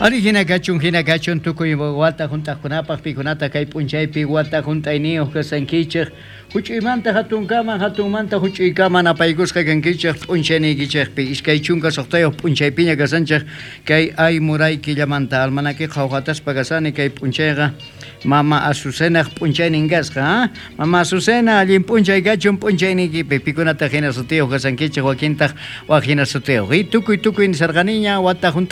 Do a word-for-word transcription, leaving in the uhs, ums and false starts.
Ari hina kachun hina kachun tukuy wata juntakunapaq pikunata kay p'unchaypi wata juntayniyuq kasankichik huch'uymanta hatunkama hatunmanta huch'uykama napaykusqa kankichik p'unchaniykichikpi iskay chunka suqtayuq p'unchaypiña kasanchik kay ay muray killamanta almanaki qhawqataspa kasani kay p'unchayqa mama Azucena p'unchaynin kasqa mama Azucena allin p'unchay kachun p'unchayniykipi pikunata hina sutiyuq kasankichik wakintaq wak hina sutiyuq y tukuy tukuy nisarqaniña wata junta